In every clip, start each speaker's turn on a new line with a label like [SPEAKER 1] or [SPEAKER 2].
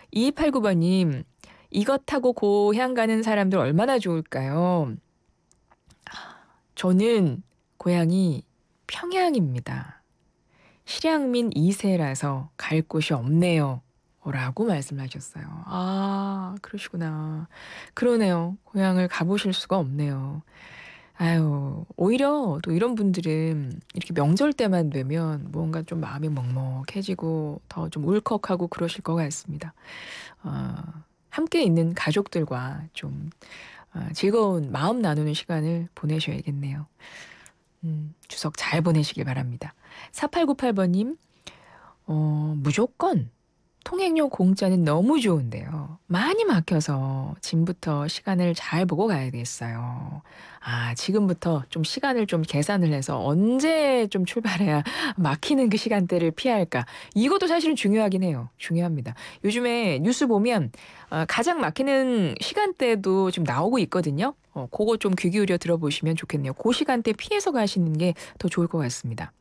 [SPEAKER 1] 2289번님, 이것 타고 고향 가는 사람들 얼마나 좋을까요? 저는 고향이 평양입니다. 실향민 2세라서 갈 곳이 없네요. 라고 말씀하셨어요. 아, 그러시구나. 그러네요. 고향을 가보실 수가 없네요. 아유, 오히려 또 이런 분들은 이렇게 명절 때만 되면 뭔가 좀 마음이 먹먹해지고 더 좀 울컥하고 그러실 것 같습니다. 어, 함께 있는 가족들과 좀 즐거운 마음 나누는 시간을 보내셔야겠네요. 추석 잘 보내시길 바랍니다. 4898번님, 무조건 통행료 공짜는 너무 좋은데요. 많이 막혀서 지금부터 시간을 잘 보고 가야겠어요. 아, 지금부터 좀 시간을 좀 계산을 해서 언제 좀 출발해야 막히는 그 시간대를 피할까? 이것도 사실은 중요하긴 해요. 중요합니다. 요즘에 뉴스 보면 가장 막히는 시간대도 지금 나오고 있거든요. 그거 좀 귀 기울여 들어보시면 좋겠네요. 그 시간대 피해서 가시는 게 더 좋을 것 같습니다.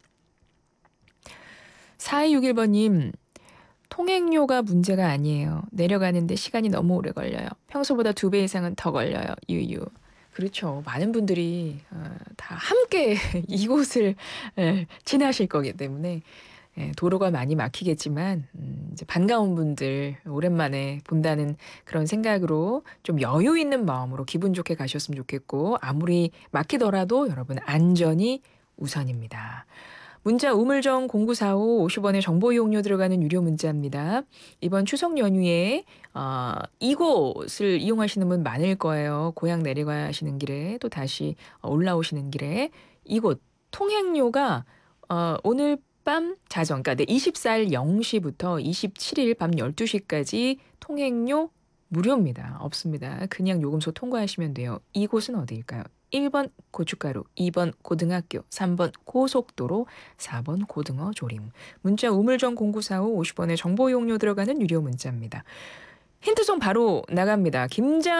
[SPEAKER 1] 4261번님, 통행료가 문제가 아니에요. 내려가는데 시간이 너무 오래 걸려요. 평소보다 2배 이상은 더 걸려요. 유유. 그렇죠. 많은 분들이 다 함께 이곳을 지나실 거기 때문에 도로가 많이 막히겠지만 이제 반가운 분들 오랜만에 본다는 그런 생각으로 좀 여유 있는 마음으로 기분 좋게 가셨으면 좋겠고 아무리 막히더라도 여러분 안전이 우선입니다. 문자 우물정 0945 50원의 정보 이용료 들어가는 유료 문자입니다. 이번 추석 연휴에 이곳을 이용하시는 분 많을 거예요. 고향 내려가시는 길에 또 다시 올라오시는 길에 이곳 통행료가 오늘 밤 자정 그러니까 24일 0시부터 27일 밤 12시까지 통행료 무료입니다. 없습니다. 그냥 요금소 통과하시면 돼요. 이곳은 어디일까요? 1번 고춧가루, 2번 고등학교, 3번 고속도로, 4번 고등어 조림. 문자 우물정 0945 50원의 정보 이용료 들어가는 유료 문자입니다. 힌트송 바로 나갑니다.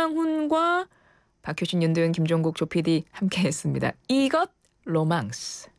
[SPEAKER 1] 김장훈과 박효신, 윤도현, 김종국, 조PD 함께했습니다. 이것 로망스.